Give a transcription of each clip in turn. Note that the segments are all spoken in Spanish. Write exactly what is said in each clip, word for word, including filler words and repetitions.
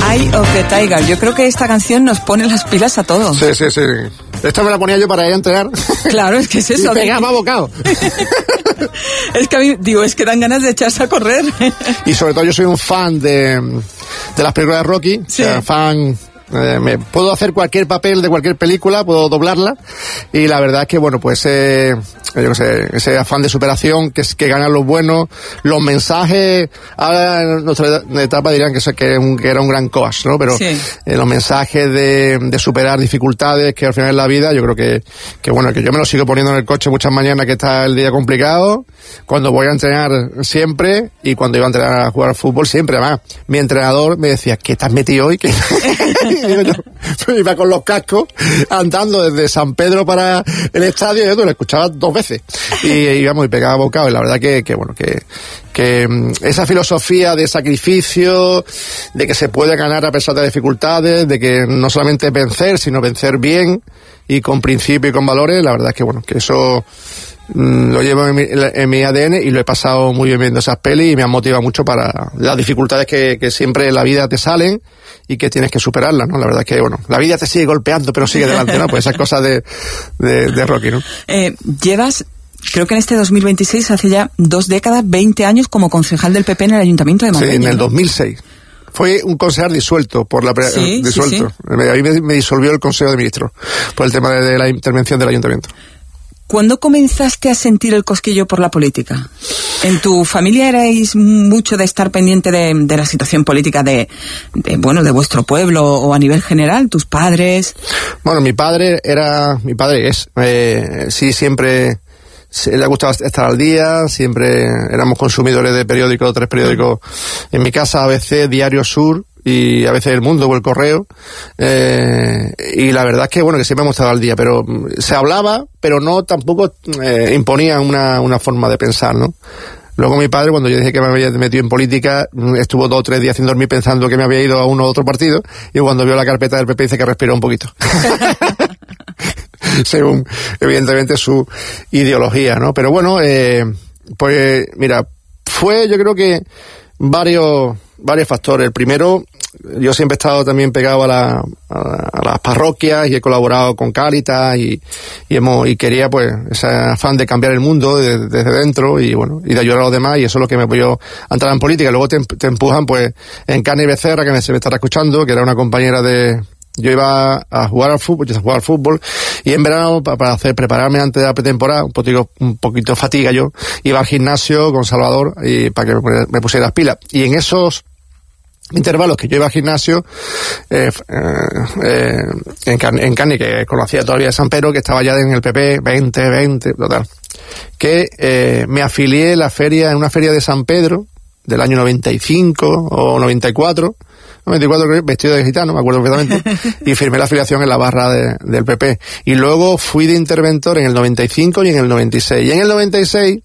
Eye of the Tiger. Yo creo que esta canción nos pone las pilas a todos. Sí, sí, sí. Esta me la ponía yo para ir a entrenar. Claro, es que es eso. Y pegaba más bocado. Es que a mí, digo, es que dan ganas de echarse a correr. Y sobre todo yo soy un fan de, de las películas de Rocky. Sí. O sea, fan... Eh, me puedo hacer cualquier papel de cualquier película, puedo doblarla, y la verdad es que bueno, pues eh, yo no sé, ese afán de superación que es que ganan los buenos, los mensajes, ahora en nuestra etapa dirían que, que, un, que era un gran coach, ¿no? Pero sí. eh, los mensajes de, de superar dificultades que al final en la vida, yo creo que, que bueno, que yo me lo sigo poniendo en el coche muchas mañanas que está el día complicado, cuando voy a entrenar siempre, y cuando iba a entrenar a jugar al fútbol siempre. Además, mi entrenador me decía, ¿qué te has metido hoy? ¿Qué? Y yo, yo iba con los cascos andando desde San Pedro para el estadio, y yo lo escuchaba dos veces y íbamos y pegaba bocado. Y la verdad que, que bueno, que, que esa filosofía de sacrificio, de que se puede ganar a pesar de dificultades, de que no solamente vencer, sino vencer bien y con principios y con valores, la verdad es que bueno, que eso lo llevo en mi, en mi A D N y lo he pasado muy bien viendo esas pelis, y me han motivado mucho para las dificultades que, que siempre en la vida te salen y que tienes que superarlas, ¿no? La verdad es que, bueno, la vida te sigue golpeando, pero sigue adelante, ¿no? Pues esas cosas de, de, de Rocky, ¿no? Eh, llevas, creo que en este dos mil veintiséis, hace ya dos décadas, veinte años como concejal del P P en el Ayuntamiento de Marbella. Sí, en el ¿no? dos mil seis. Fue un concejal disuelto por la pre- sí, disuelto. Sí, sí. A mí me, me disolvió el Consejo de Ministros por el tema de, de la intervención del Ayuntamiento. ¿Cuándo comenzaste a sentir el cosquillo por la política? ¿En tu familia erais mucho de estar pendiente de, de la situación política de, de, bueno, de vuestro pueblo o a nivel general? ¿Tus padres? Bueno, mi padre era, mi padre es, eh, sí, siempre le gustaba estar al día, siempre éramos consumidores de periódicos, tres periódicos en mi casa, a veces Diario Sur y a veces El Mundo o El Correo, eh, y la verdad es que bueno, que siempre hemos estado al día, pero se hablaba, pero no tampoco eh, imponía una, una forma de pensar, ¿no? Luego mi padre, cuando yo dije que me había metido en política, estuvo dos o tres días sin dormir pensando que me había ido a uno u otro partido, y cuando vio la carpeta del P P dice que respiró un poquito. Según, evidentemente, su ideología, ¿no? Pero bueno, eh, pues mira, fue yo creo que varios varios factores. El primero, yo siempre he estado también pegado a, la, a, a las parroquias y he colaborado con Cáritas y, y hemos y quería pues ese afán de cambiar el mundo desde, desde dentro y bueno, y de ayudar a los demás, y eso es lo que me apoyó a entrar en política. Luego te, te empujan pues en Carne Becerra, que me, se me estará escuchando, que era una compañera de... Yo iba a jugar al fútbol, yo a jugar al fútbol, y en verano, para hacer, prepararme antes de la pretemporada, un poquito, un poquito fatiga yo, iba al gimnasio con Salvador, y para que me, me pusiera las pilas. Y en esos intervalos que yo iba al gimnasio, eh, eh, en, Can, en Cani, que conocía todavía a San Pedro, que estaba ya en el P P, veinte, veinte, total, que eh, me afilié en la feria, en una feria de San Pedro, del año noventa y cinco o noventa y cuatro, noventa y cuatro, vestido de gitano, me acuerdo perfectamente, y firmé la afiliación en la barra de, del P P. Y luego fui de interventor en el noventa y cinco y en el noventa y seis. Y en el noventa y seis,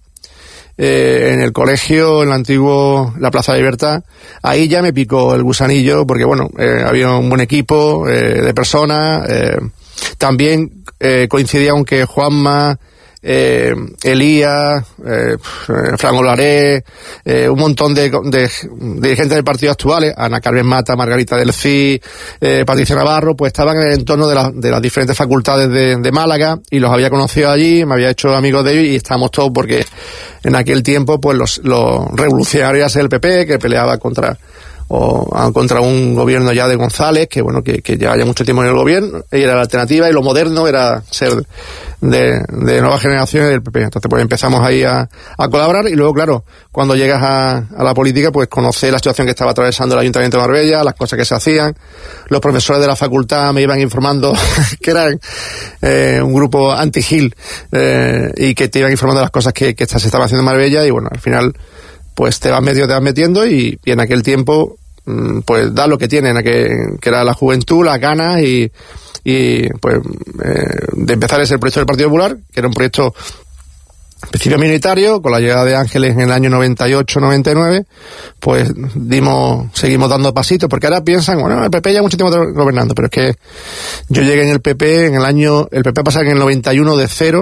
eh, en el colegio, en el antiguo, la Plaza de Libertad, ahí ya me picó el gusanillo, porque bueno, eh, había un buen equipo eh, de personas, eh, también eh, coincidía aunque Juanma, Eh, Elías, eh, Fran Olaré, eh, un montón de, de, de dirigentes del partido actuales, Ana Carmen Mata, Margarita del Cid, eh, Patricia Navarro, pues estaban en el entorno de, la, de las diferentes facultades de, de Málaga, y los había conocido allí, me había hecho amigos de ellos, y estábamos todos porque en aquel tiempo pues los, los revolucionarios del P P, que peleaba contra o contra un gobierno ya de González, que bueno, que, que lleva ya mucho tiempo en el gobierno, y era la alternativa, y lo moderno era ser de, de nuevas generaciones del P P. Entonces pues empezamos ahí a, a colaborar, y luego claro, cuando llegas a, a la política, pues conocer la situación que estaba atravesando el Ayuntamiento de Marbella, las cosas que se hacían, los profesores de la facultad me iban informando que eran eh, un grupo anti-Gil, eh, y que te iban informando de las cosas que, que se estaban haciendo en Marbella, y bueno, al final pues te vas medio, te vas metiendo, y, y en aquel tiempo pues da lo que tienen, que, que era la juventud, las ganas y, y pues eh, de empezar ese proyecto del Partido Popular, que era un proyecto en principio minoritario, con la llegada de Ángeles en el año noventa y ocho noventa y nueve, pues dimos, seguimos dando pasitos, porque ahora piensan, bueno, el P P ya mucho tiempo gobernando, pero es que yo llegué en el P P en el año, el P P pasa en el noventa y uno de cero,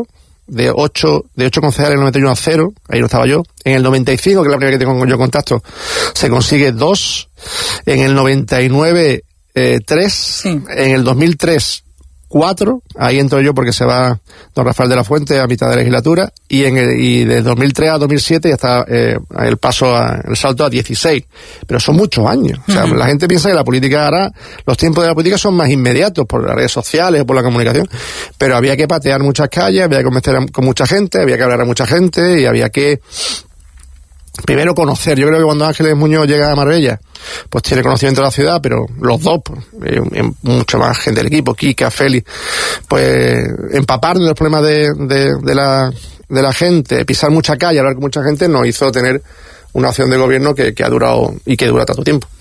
de ocho, de ocho concejales en el noventa y uno a cero, ahí no estaba yo. En el noventa y cinco, que es la primera que tengo yo contacto, se consigue dos. En el noventa y nueve, eh, tres. Sí. En el dos mil tres, cuatro. Ahí entro yo porque se va don Rafael de la Fuente a mitad de la legislatura. Y en el, y de dos mil tres a dos mil siete ya está eh, el paso, a, el salto a dieciséis. Pero son muchos años. O sea, uh-huh. La gente piensa que la política ahora, los tiempos de la política son más inmediatos por las redes sociales o por la comunicación. Pero había que patear muchas calles, había que convencer con mucha gente, había que hablar a mucha gente y había que primero conocer. Yo creo que cuando Ángeles Muñoz llega a Marbella, pues tiene conocimiento de la ciudad, pero los dos, pues, eh, mucha más gente del equipo, Kika, Félix, pues empapar de los problemas de, de, de la de la gente, pisar mucha calle, hablar con mucha gente, nos hizo tener una acción de gobierno que, que ha durado y que dura tanto tiempo.